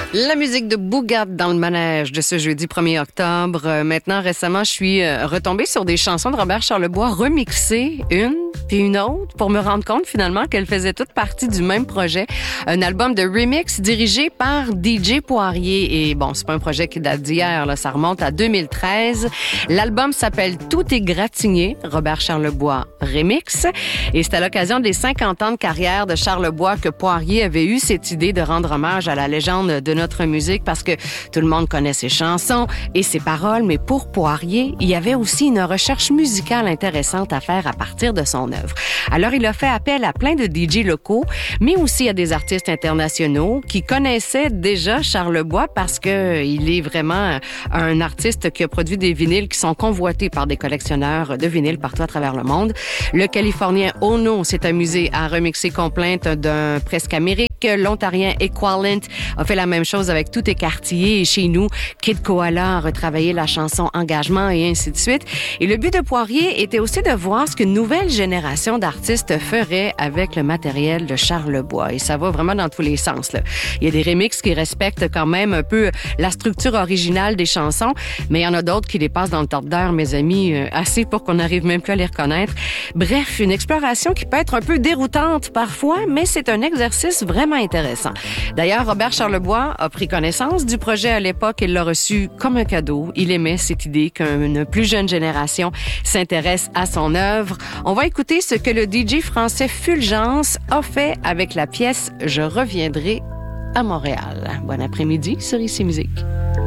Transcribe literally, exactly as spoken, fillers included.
La musique de Bougat dans le manège de ce jeudi premier octobre. Euh, maintenant, récemment, je suis euh, retombée sur des chansons de Robert Charlebois remixées, une puis une autre, pour me rendre compte finalement qu'elles faisaient toutes partie du même projet. Un album de remix dirigé par D J Poirier. Et bon, c'est pas un projet qui date d'hier, là, ça remonte à deux mille treize. L'album s'appelle Tout est gratigné, Robert Charlebois remix. Et c'est à l'occasion des cinquante ans de carrière de Charlebois que Poirier avait eu cette idée de rendre hommage à la légende de notre musique parce que tout le monde connaît ses chansons et ses paroles, mais pour Poirier, il y avait aussi une recherche musicale intéressante à faire à partir de son œuvre. Alors, il a fait appel à plein de D J locaux, mais aussi à des artistes internationaux qui connaissaient déjà Charlebois parce que il est vraiment un artiste qui a produit des vinyles qui sont convoités par des collectionneurs de vinyles partout à travers le monde. Le Californien Ono s'est amusé à remixer Complainte d'un Presque Amérique. L'Ontarien Equalent a fait la même chose avec Tout écartillé et chez nous, Kid Koala a retravaillé la chanson Engagement et ainsi de suite. Et le but de Poirier était aussi de voir ce qu'une nouvelle génération d'artistes ferait avec le matériel de Charlebois. Et ça va vraiment dans tous les sens, là. Il y a des remixes qui respectent quand même un peu la structure originale des chansons, mais il y en a d'autres qui dépassent dans le tordeur, mes amis, assez pour qu'on n'arrive même plus à les reconnaître. Bref, une exploration qui peut être un peu déroutante parfois, mais c'est un exercice vraiment intéressant. D'ailleurs, Robert Charlebois a pris connaissance du projet à l'époque et l'a reçu comme un cadeau. Il aimait cette idée qu'une plus jeune génération s'intéresse à son œuvre. On va écouter ce que le D J français Fulgence a fait avec la pièce « Je reviendrai à Montréal ». Bon après-midi sur Ici Musique.